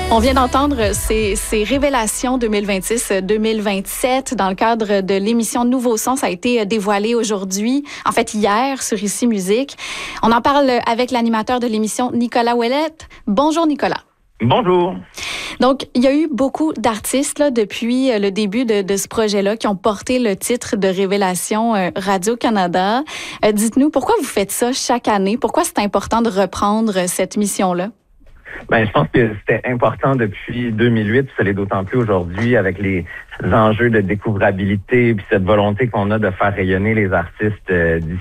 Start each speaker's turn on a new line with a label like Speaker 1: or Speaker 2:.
Speaker 1: On vient d'entendre ces révélations 2026-2027 dans le cadre de l'émission Nouveau Son. Ça a été dévoilé aujourd'hui, en fait hier, sur Ici Musique. On en parle avec l'animateur de l'émission, Nicolas Ouellette. Bonjour Nicolas.
Speaker 2: Bonjour.
Speaker 1: Donc, il y a eu beaucoup d'artistes là, depuis le début de ce projet-là qui ont porté le titre de Révélation Radio-Canada. Dites-nous, pourquoi vous faites ça chaque année? Pourquoi c'est important de reprendre cette mission-là?
Speaker 2: Je pense que c'était important depuis 2008, ça l'est d'autant plus aujourd'hui avec les enjeux de découvrabilité puis cette volonté qu'on a de faire rayonner les artistes d'ici